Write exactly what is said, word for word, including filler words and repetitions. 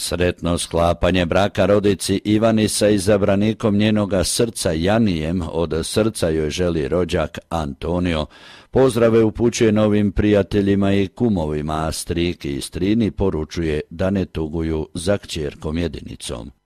Sretno sklapanje braka rodici Ivani sa izabranikom njenoga srca Janijem, od srca joj želi rođak Antonio. Pozdrave upućuje novim prijateljima i kumovima, a striki i strini poručuje da ne tuguju za kćerkom jedinicom.